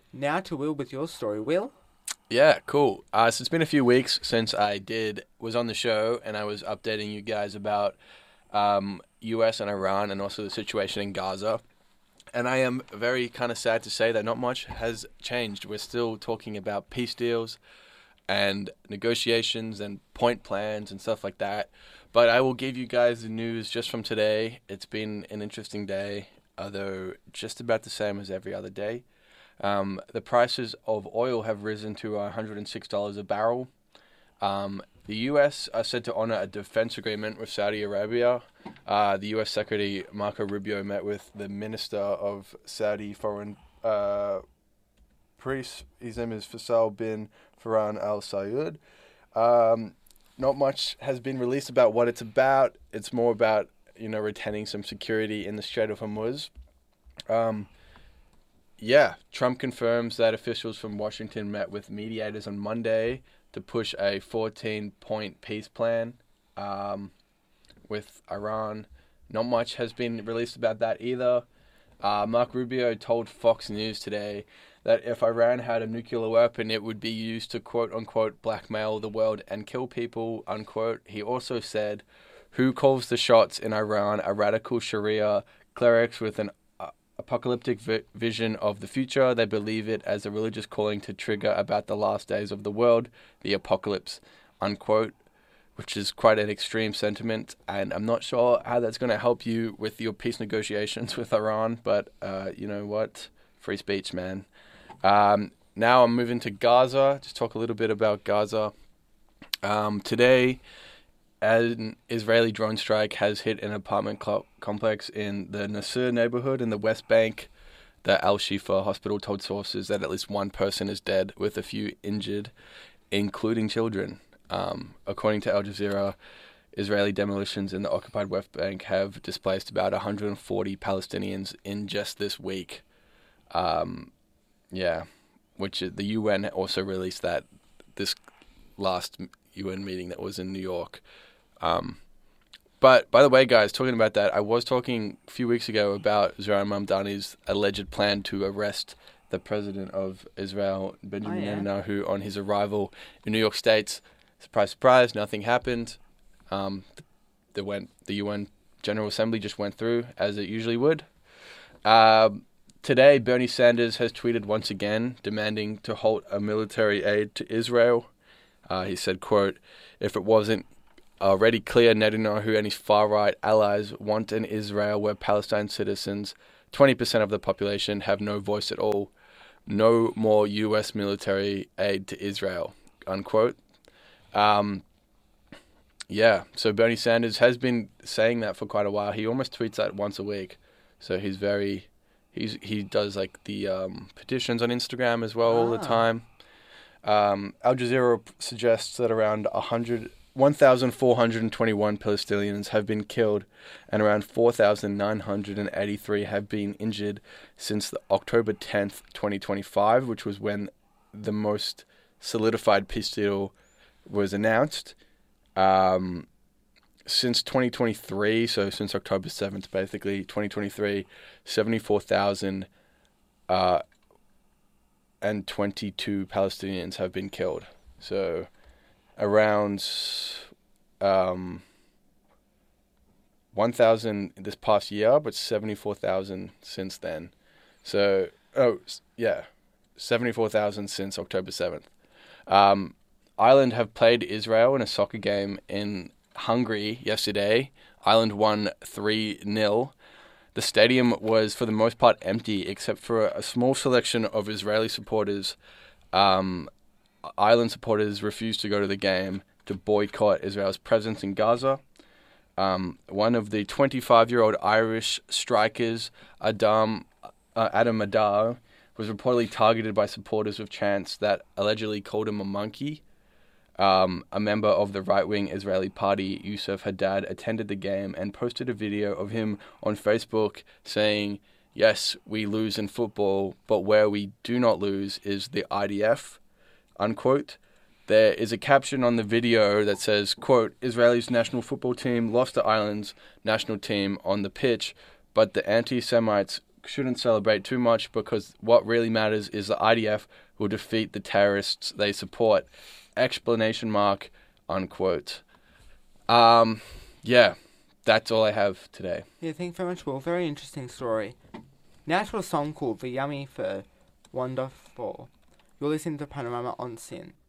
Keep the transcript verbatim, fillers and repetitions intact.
Now to Will with your story. Will? Yeah, cool. Uh, so it's been a few weeks since I did was on the show, and I was updating you guys about um, U S and Iran, and also the situation in Gaza. And I am very kind of sad to say that not much has changed. We're still talking about peace deals and negotiations and point plans and stuff like that. But I will give you guys the news just from today. It's been an interesting day, although just about the same as every other day. Um, the prices of oil have risen to one hundred six dollars a barrel. Um, the U S are said to honor a defense agreement with Saudi Arabia. Uh, the U S Secretary Marco Rubio met with the Minister of Saudi Foreign uh, Priest. His name is Faisal bin Farhan Al Sayed. Um, not much has been released about what it's about. It's more about, you know, retaining some security in the Strait of Hormuz. Um, Yeah, Trump confirms that officials from Washington met with mediators on Monday to push a fourteen-point peace plan um, with Iran. Not much has been released about that either. Uh, Mark Rubio told Fox News today that if Iran had a nuclear weapon, it would be used to quote-unquote blackmail the world and kill people, unquote. He also said, "Who calls the shots in Iran? A radical Sharia clerics with an apocalyptic vi- vision of the future. They believe it as a religious calling to trigger about the last days of the world, the apocalypse," unquote, which is quite an extreme sentiment. And I'm not sure how that's going to help you with your peace negotiations with Iran, but uh, you know what? Free speech, man. Um, now I'm moving to Gaza. Just talk a little bit about Gaza. Um, today, an Israeli drone strike has hit an apartment cl- complex in the Nasser neighborhood in the West Bank. The Al-Shifa hospital told sources that at least one person is dead, with a few injured, including children. Um, according to Al Jazeera, Israeli demolitions in the occupied West Bank have displaced about one hundred forty Palestinians in just this week. Um, yeah, which is, the U N also released that this last U N meeting that was in New York. Um, but, by the way, guys, talking about that, I was talking a few weeks ago about Zoran Mamdani's alleged plan to arrest the president of Israel, Benjamin Oh, yeah. Netanyahu, on his arrival in New York State. Surprise, surprise, nothing happened. Um, the, went, the U N General Assembly just went through, as it usually would. Um, today, Bernie Sanders has tweeted once again, demanding to halt a military aid to Israel. Uh, he said, quote, "If it wasn't already clear, Netanyahu and his far-right allies want an Israel where Palestine citizens, twenty percent of the population, have no voice at all. No more U S military aid to Israel," unquote. Um, yeah, so Bernie Sanders has been saying that for quite a while. He almost tweets that once a week. So he's very, he's he does like the um, petitions on Instagram as well all the Ah. time. Um, Al Jazeera suggests that around one hundred one thousand four hundred twenty-one Palestinians have been killed and around four thousand nine hundred eighty-three have been injured since the October tenth, twenty twenty-five, which was when the most solidified peace deal was announced. Um, since twenty twenty-three, so since October seventh, basically, twenty twenty-three, seventy-four thousand uh, and twenty-two Palestinians have been killed. So around um, one thousand this past year, but seventy-four thousand since then. So, oh, yeah, seventy-four thousand since October seventh. Um, Ireland have played Israel in a soccer game in Hungary yesterday. Ireland won three nil. The stadium was, for the most part, empty, except for a small selection of Israeli supporters. Um, Ireland supporters refused to go to the game to boycott Israel's presence in Gaza. Um, one of the twenty-five-year-old Irish strikers, Adam uh, Adam Adar, was reportedly targeted by supporters with chants that allegedly called him a monkey. Um, a member of the right-wing Israeli party, Youssef Haddad, attended the game and posted a video of him on Facebook saying, "Yes, we lose in football, but where we do not lose is the I D F," unquote. There is a caption on the video that says, quote, "Israel's national football team lost to Ireland's national team on the pitch, but the anti-Semites shouldn't celebrate too much because what really matters is the I D F will defeat the terrorists they support. Explanation mark, unquote. Um, yeah, that's all I have today. Yeah, thank you very much, Will. Very interesting story. Now to a song called The Yummy for Wonderful. You're listening to Panorama on Sin.